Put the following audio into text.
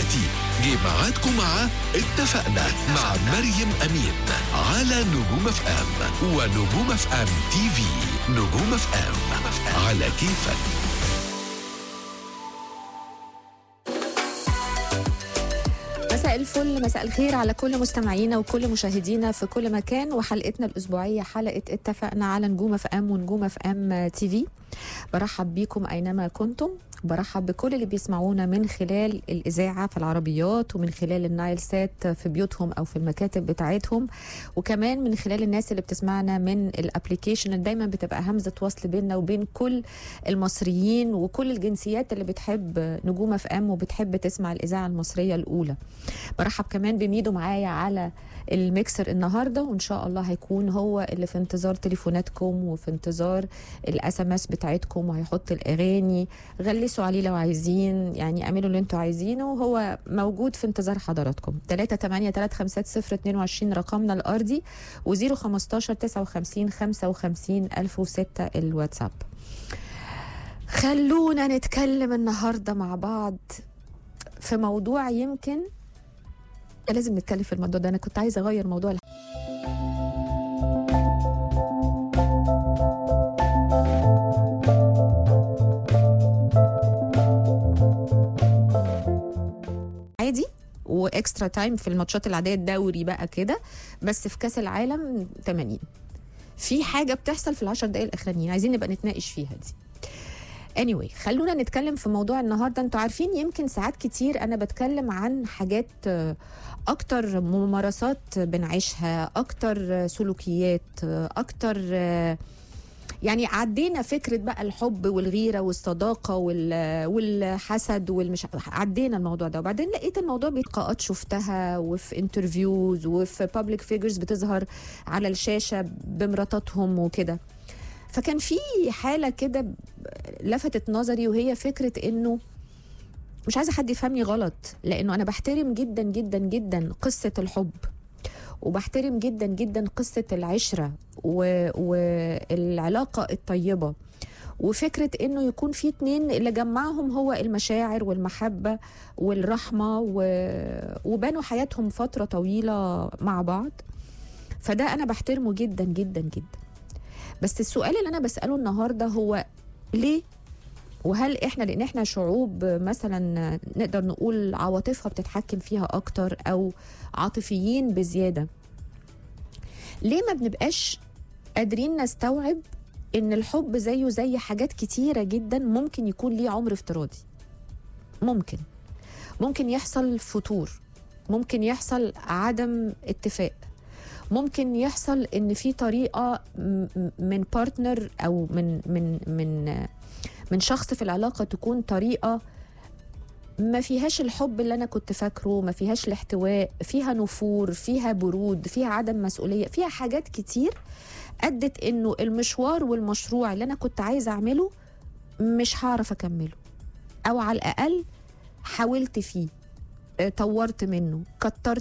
دلوقتي جه ميعادكم مع اتفقنا مع مريم أمين على نجوم اف ام ونجوم اف ام تي في. نجوم اف ام على كيفك. مساء الفل، مساء الخير على كل مستمعينا وكل مشاهدينا في كل مكان، وحلقتنا الأسبوعية حلقة اتفقنا على نجوم اف ام ونجوم اف ام تي في. برحب بيكم أينما كنتم، برحب بكل اللي بيسمعونا من خلال الإذاعة في العربيات ومن خلال النايل سات في بيوتهم أو في المكاتب بتاعتهم، وكمان من خلال الناس اللي بتسمعنا من الابليكيشن اللي دايما بتبقى همزة وصل بيننا وبين كل المصريين وكل الجنسيات اللي بتحب نجوم اف ام وبتحب تسمع الإذاعة المصرية الأولى. برحب كمان بميدو معايا على الميكسر النهارده، وان شاء الله هيكون هو اللي في انتظار تليفوناتكم وفي انتظار الاس ام اس بتاعتكم، وهيحط الاغاني. غلسوا عليه لو عايزين، يعني اعملوا اللي انتوا عايزينه، وهو موجود في انتظار حضراتكم. 3835022 رقمنا الارضي، و015 59 55 1006 الواتساب. خلونا نتكلم النهارده مع بعض في موضوع يمكن لازم نتكلم في الموضوع ده. انا كنت عايزه اغير موضوع عادي واكسترا تايم في الماتشات العاديه الدوري بقى كده، بس في كاس العالم 80 في حاجه بتحصل في ال10 دقائق الاخرانيين عايزين نبقى نتناقش فيها دي. anyway خلونا نتكلم في موضوع النهارده. انتوا عارفين يمكن ساعات كتير انا بتكلم عن حاجات اكتر ممارسات بنعيشها، اكتر سلوكيات، اكتر يعني عدينا فكرة بقى الحب والغيرة والصداقة والحسد والمش عدينا الموضوع ده، وبعدين لقيت الموضوع بلقاءات شفتها وفي انترفيوز وفي بابليك فيجرز بتظهر على الشاشة بمراتاتهم وكده. فكان في حالة كده لفتت نظري، وهي فكرة انه مش عايزة حد يفهمني غلط، لانه انا بحترم جدا جدا جدا قصة الحب، وبحترم جدا جدا قصة العشرة والعلاقة الطيبة، وفكرة انه يكون في اتنين اللي جمعهم هو المشاعر والمحبة والرحمة وبنوا حياتهم فترة طويلة مع بعض. فده انا بحترمه جدا جدا جدا. بس السؤال اللي انا بسأله النهاردة هو ليه؟ وهل احنا لان احنا شعوب مثلا نقدر نقول عواطفها بتتحكم فيها اكتر او عاطفيين بزيادة، ليه ما بنبقاش قادرين نستوعب ان الحب زيه زي حاجات كتيرة جدا ممكن يكون ليه عمر افتراضي؟ ممكن يحصل فتور، ممكن يحصل عدم اتفاق، ممكن يحصل ان في طريقة من بارتنر او من شخص في العلاقة تكون طريقة ما فيهاش الحب اللي أنا كنت فاكره، ما فيهاش الاحتواء، فيها نفور، فيها برود، فيها عدم مسؤولية، فيها حاجات كتير أدت إنه المشوار والمشروع اللي أنا كنت عايزة أعمله مش هعرف أكمله، أو على الأقل حاولت فيه، طورت منه، كترت